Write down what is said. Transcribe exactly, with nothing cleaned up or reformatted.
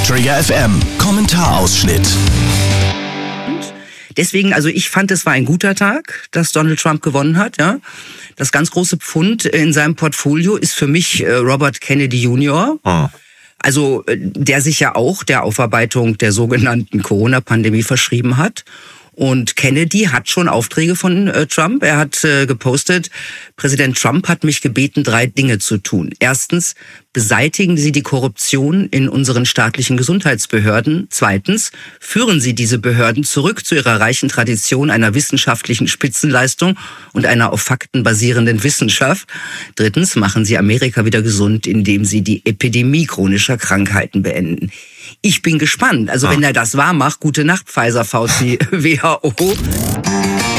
Trigger F M, Kommentarausschnitt. Deswegen, also ich fand, es war ein guter Tag, dass Donald Trump gewonnen hat. Ja, das ganz große Pfund in seinem Portfolio ist für mich äh, Robert Kennedy Junior Oh. Also der sich ja auch der Aufarbeitung der sogenannten Corona-Pandemie verschrieben hat. Und Kennedy hat schon Aufträge von äh, Trump. Er hat äh, gepostet, Präsident Trump hat mich gebeten, drei Dinge zu tun. Erstens, beseitigen Sie die Korruption in unseren staatlichen Gesundheitsbehörden. Zweitens, führen Sie diese Behörden zurück zu ihrer reichen Tradition einer wissenschaftlichen Spitzenleistung und einer auf Fakten basierenden Wissenschaft. Drittens, machen Sie Amerika wieder gesund, indem Sie die Epidemie chronischer Krankheiten beenden. Ich bin gespannt. Also ah. wenn er das wahr macht, gute Nacht, Pfizer, V C, W H O.